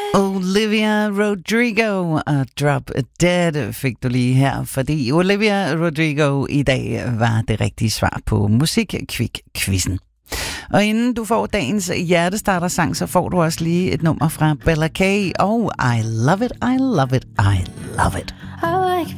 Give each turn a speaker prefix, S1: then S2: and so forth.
S1: Olivia Rodrigo og Drop Dead fik du lige her, fordi Olivia Rodrigo i dag var det rigtige svar på Musikquiz-quizzen. Og inden du får dagens hjertestarter-sang, så får du også lige et nummer fra Bella K. Og I love it, I love it, I love it.
S2: I like